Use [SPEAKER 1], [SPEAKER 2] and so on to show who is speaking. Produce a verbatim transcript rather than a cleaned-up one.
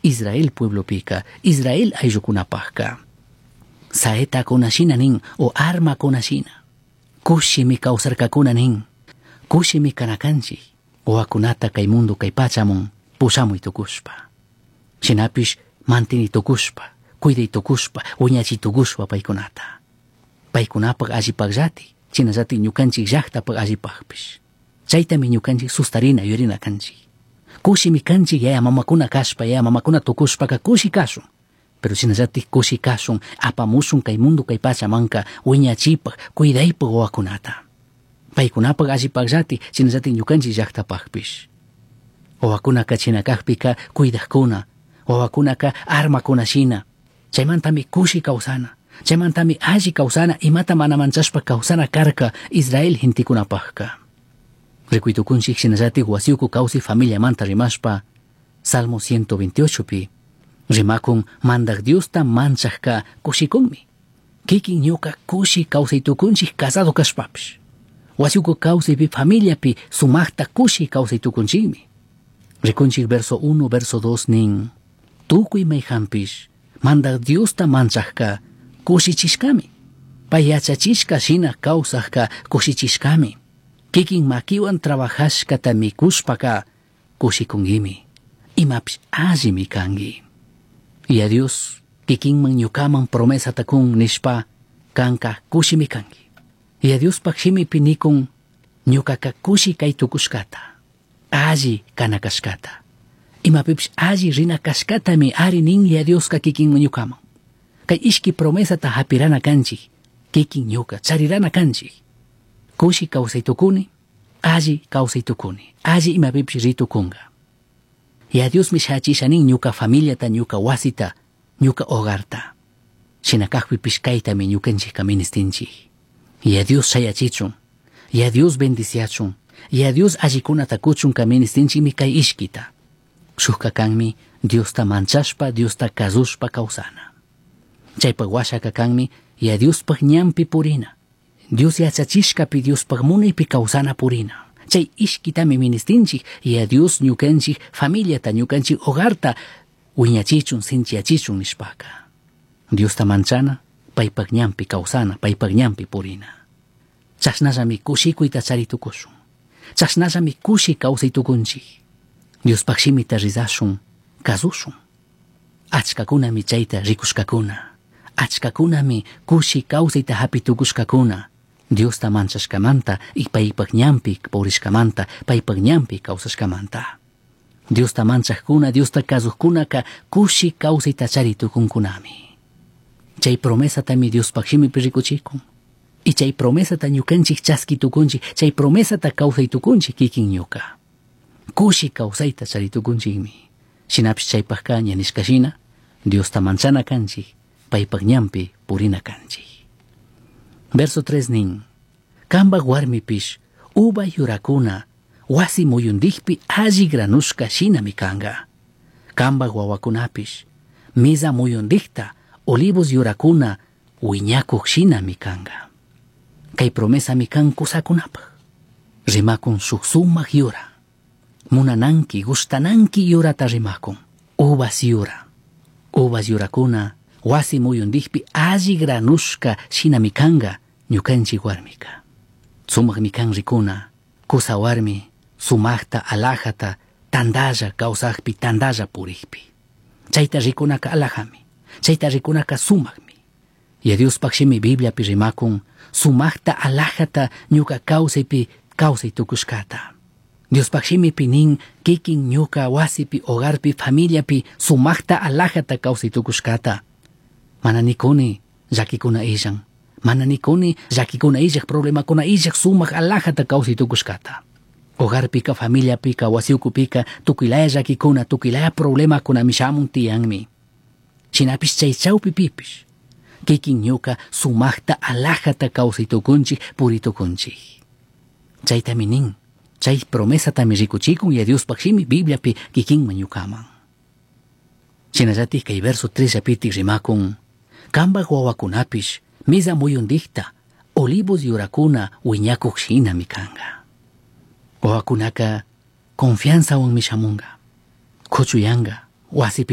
[SPEAKER 1] Israel pueblo pika, Israel ayllukunapajka. Saeta kunashina nin o arma kunashina. Kushimi kawsarkakuna nin. Kushimi kanakanchik. Oakunata kay mundo kay pachamun pusamuy tukushpa. Shinapish mantini tukushpa, cuiday tukushpa, uñachi tukushpa paykunata. Paykunapag allipakllati, chinallati ñukanchik llaqtapag allipakpish. Chaytami ñukanchik sustarina yurina kanchik. Kushimi kanchik yaya mamakuna kashpa, yaya mamakuna tukushpaka kushi kashun. Pero chinallati kushi kashun, apamushun kay mundo kay pachamanka, uñachipag, cuidaypag oakunata. Paykunapag allipakllati, chinallati ñukanchik llaqtapakpish. Oakunaka chinakakpika cuidajkuna, oakunaka armakunashina. Chaymantami kushi kawsana, chaymantami alli kawsana imata mana manchashpa kawsana karka Israel hintikunapajka. Rikuitukunchik shinallati wasiuku kawsi familia manta rimashpa, Salmo ciento veintiocho pi, rimakun mandak Diosta manchajka kushikunmi. Kikin ñuka kushi kawsaytukunchik casado kashpapish. Wasiuku kawsaypi familia pi sumaqta kushi kawsaytukunchikmi. Rikunchik verso uno, verso dos nin, tukuy mayhampish, mandak Diosta manchajka kushichishkami. Payachachishka shina kawsajka kushichishkami. Kikin makiwan trabajashkata mikushpaka kushikungimi. Imapish allimi kangi. Y a Dios kikinman ñukaman promesa takun nishpa kanka kushimi kangi. Y a Dios pakshimi pinikun ñukaka kushi kay tukushkata. Alli kanakashkata. Imapipish alli rina kashkata mi ari nin y a Dios ka kikinman ñukaman. Kay ishki promesa ta hapirana kanchik. Kikin ñuka charirana kanchik. Kushi kawsaytukuni, alli kawsaytukuni, alli imapipish ritukunga. Y a Dios mi shachishanin ñuka familiata, ñuka wasita, ñuka hogarta. Shinakakpipish kaytami ñukanchik ministinchik. Y a Dios shayachichun, y a Dios bendiciachun, y a Dios allikunata kuchun ministinchik mi kay ishkita. Shukka kanmi Diosta manchashpa, Diosta kazushpa kawsana. Chaypag washaka kanmi y a Dios pag ñampi purina. Dios yachachishkapi Dios pag munaypi kawsana purina. Chay ishkitami ministinchik y a Dios ñukanchik familiata, ñukanchik hogarta wiñachichun, sinchiachichun nishpaka. Diosta manchana, paypag ñampi kawsana, paypag ñampi purina. Chashnallami kushikuyta charitukushun. Chashnallami kushi kawsaytukunchik. Dios pakshimita rizashun, kazushun. Achkakunami chayta rikushkakuna. Achkakunami kushi kawsayta hapitukushkakuna. Diosta manchashkamanta y paypag ñampi purishkamanta, paypag ñampi kawsashkamanta. Diosta manchajkuna, Diosta kazuhkunaka kushi kawsayta charitukunkunami. Chay promesa tami Dios pakshimi rikuchikun. Y chay promesa ta ñukanchik chaskitukunchik, chay promesa ta kawsaytukunchik kikin ñuka. Kushi kawsayta charitukunchikmi. Shinapish chaypajka ñanishkashina, Diosta manchana kanchik, paypag ñampi purina kanchik. Verso tres nin, kamba warmipish, uva yurakuna, wasi muyundikpi alli granushka shinami kanga. Kamba wawakunapish, misa muyundikta, olivos yurakuna, wiñakuq shinami kanga. Kay promesa mi kan kusakunapaj. Rimakun shuk sumaq yura. Munananki, gustananki yurata rimakun. Uvas yura. Uvas yurakuna, wasi muyundikpi alli granushka shinami kanga. Ñukanchik warmika. Sumaq mi kan rikuna, kusa warmi, sumaqta alajata, tandalla kawsaqpi, tandalla purikpi. Chayta rikunaka alajami, chayta rikunaka sumaqmi. Y a Dios pakshimi Biblia pi rimakun, sumaqta alajata ñuka kawsaypi kawsaytukushkata. Dios pakshimi pinin, kikin ñuka wasipi, hogarpi, familiapi, sumaqta alajata kawsaytukushkata. Mana nikuni, llakikuna illan. Mana nikuni, llakikuna illak, problema kuna illak, sumaq alajata kawsaytukushkata. Hogarpika, familiapika, wasiukupika, tukilaya llakikuna, tukilaya problema kuna mishamun tiyanmi. Shinapish chay chawpi pipish. Kikin ñuka sumaqta alajata kawsaytukunchik, puritukunchik. Chaytami nin, chay promesa tami rikuchikun y a Dios pakshimi Bibliapi kikinman ñukaman. Shinallati kay verso tres apitik rimakun, kambaq wawakunapish, misa muyundikta, olivos yurakuna wiñakuq shinami kanga. Wawakunaka confianza wan mishamunga, kuchuyanga, wasipi